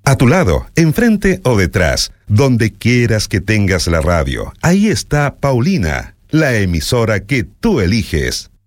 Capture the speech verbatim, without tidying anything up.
A tu lado, enfrente o detrás, donde quieras que tengas la radio, ahí está Paulina, la emisora que tú eliges.